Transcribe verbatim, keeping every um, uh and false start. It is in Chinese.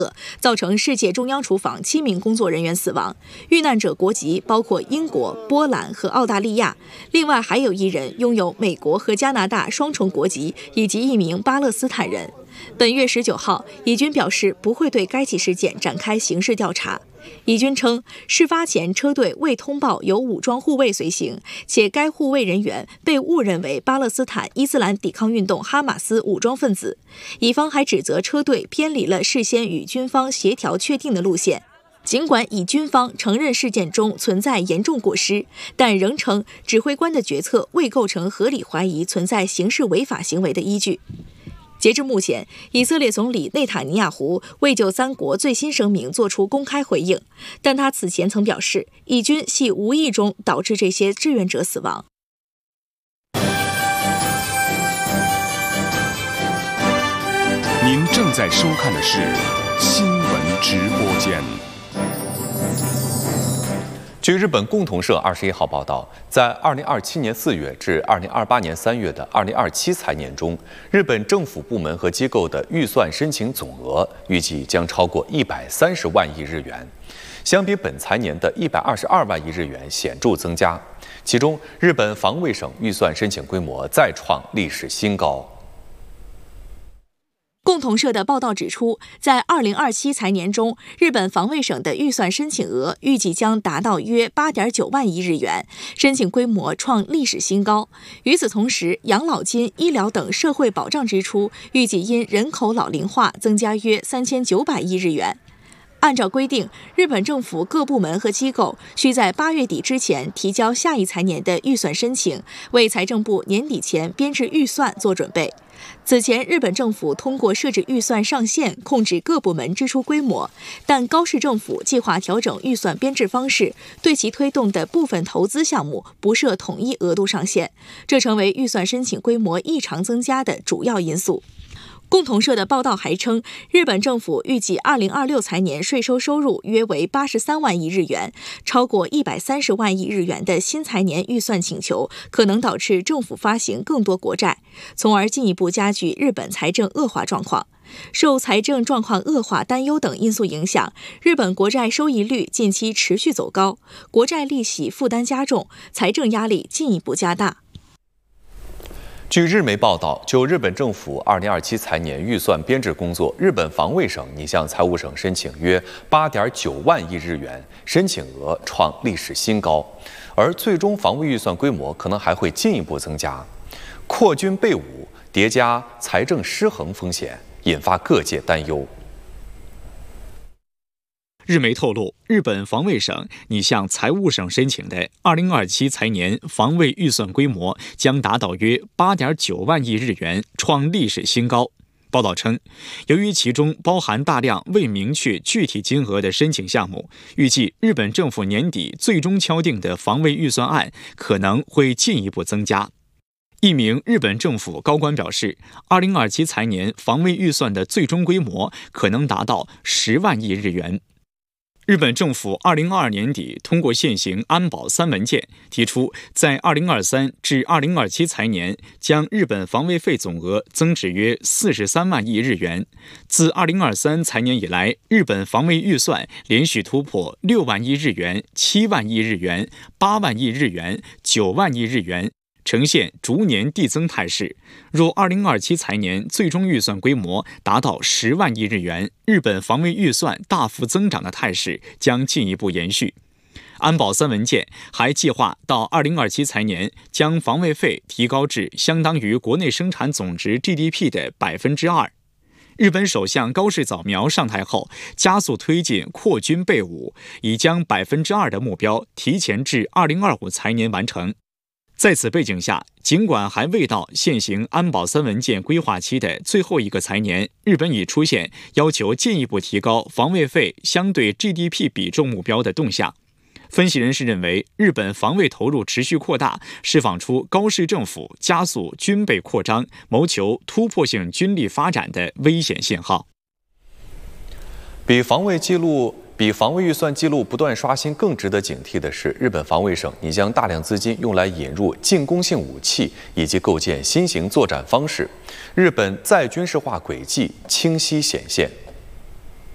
造成世界中央厨房七名工作人员死亡，遇难者国籍包括英国、波兰和澳大利亚，另外还有一人拥有美国和加拿大双重国籍，以及一名巴勒斯坦人。本月十九号，以军表示不会对该起事件展开刑事调查。以军称，事发前车队未通报有武装护卫随行，且该护卫人员被误认为巴勒斯坦伊斯兰抵抗运动哈马斯武装分子。以方还指责车队偏离了事先与军方协调确定的路线。尽管以军方承认事件中存在严重过失，但仍称指挥官的决策未构成合理怀疑存在刑事违法行为的依据。截至目前，以色列总理内塔尼亚胡未就三国最新声明作出公开回应，但他此前曾表示，以军系无意中导致这些志愿者死亡。 您正在收看的是新闻直播间。 据日本共同社二十一号报道，在二零二七年四月至二零二八年三月的二零二七财年中，日本政府部门和机构的预算申请总额预计将超过一百三十万亿日元，相比本财年的一百二十二万亿日元显著增加。其中，日本防卫省预算申请规模再创历史新高。 共同社的报道指出，在二零二七财年中，日本防卫省的预算申请额预计将达到约 八点九万亿日元，申请规模创历史新高。与此同时，养老金、医疗等社会保障支出预计因人口老龄化增加约三千九百亿日元。按照规定，日本政府各部门和机构需在八月底之前提交下一财年的预算申请，为财政部年底前编制预算做准备。此前，日本政府通过设置预算上限控制各部门支出规模，但高市政府计划调整预算编制方式，对其推动的部分投资项目不设统一额度上限，这成为预算申请规模异常增加的主要因素。共同社的报道还称，日本政府预计二零二六财年税收收入约为八十三万亿日元，超过一百三十万亿日元的新财年预算请求可能导致政府发行更多国债，从而进一步加剧日本财政恶化状况。受财政状况恶化担忧等因素影响，日本国债收益率近期持续走高，国债利息负担加重，财政压力进一步加大。 据日媒报道，就日本政府二零二七财年预算编制工作，日本防卫省拟向财务省申请约 八点九万亿日元，申请额创历史新高，而最终防卫预算规模可能还会进一步增加。扩军备武叠加财政失衡风险，引发各界担忧。 日媒透露，日本防卫省拟向财务省申请的二零二七财年防卫预算规模将达到约 八点九万亿日元，创历史新高。报道称，由于其中包含大量未明确具体金额的申请项目，预计日本政府年底最终敲定的防卫预算案可能会进一步增加。一名日本政府高官表示，二零二七财年防卫预算的最终规模可能达到十万亿日元。日本政府二零二二年底通过现行安保三文件，提出在二零二三至二零二七财年将日本防卫费总额增至约四十三万亿日元。自二零二三财年以来，日本防卫预算连续突破六万亿日元、七万亿日元、八万亿日元、九万亿日元，呈现逐年递增态势。若二零二七财年最终预算规模达到十万亿日元，日本防卫预算大幅增长的态势将进一步延续。安保三文件还计划到二零二七财年将防卫费提高至相当于国内生产总值 G D P 的百分之二。日本首相高市早苗上台后，加速推进扩军备武，已将百分之二的目标提前至二零二五财年完成。在此背景下，尽管还未到现行安保三文件规划期的最后一个财年，日本已出现要求进一步提高防卫费相对 G D P 比重目标的动向。分析人士认为，日本防卫投入持续扩大，释放出高市政府加速军备扩张、谋求突破性军力发展的危险信号。 比防卫记录。比防卫预算记录不断刷新更值得警惕的是，日本防卫省拟将大量资金用来引入进攻性武器以及构建新型作战方式，日本再军事化轨迹清晰显现。